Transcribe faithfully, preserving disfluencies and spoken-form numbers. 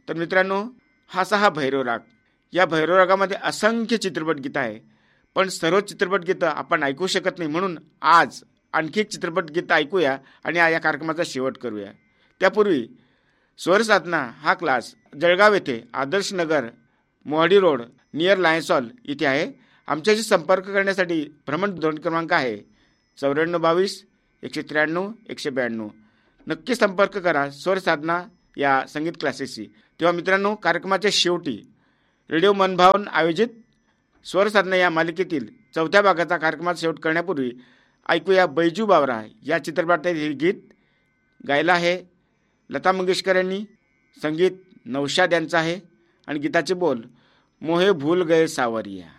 तर मित्रांनो, हा असा हा भैरव राग. या भैरव रागामध्ये असंख्य चित्रपट गीतं आहे, पण सर्व चित्रपट गीतं आपण ऐकू शकत नाही. म्हणून आज आणखी एक चित्रपट गीतं ऐकूया आणि या कार्यक्रमाचा शेवट करूया. त्यापूर्वी स्वर साधना हा क्लास जळगाव येथे Adarsh Nagar Mohadi road near Lions hall इथे आहे. आमच्याशी संपर्क करण्यासाठी भ्रमणध्वनी क्रमांक आहे चौऱ्याण्णव बावीस एकशे त्र्याण्णव एकशे ब्याण्णव. नक्की संपर्क करा स्वर साधना या संगीत क्लासेसशी. तेव्हा मित्रांनो, कार्यक्रमाच्या शेवटी रेडिओ मनभावन आयोजित स्वर साधना या मालिकेतील चौथ्या भागाचा कार्यक्रमाचा शेवट करण्यापूर्वी ऐकूया बैजू बावरा या चित्रपटातील हे गीत. गायला आहे लता मंगेशकर यांनी, संगीत नौशाद यांचं आहे आणि गीताचे बोल मोहे भूल गए सावरिया.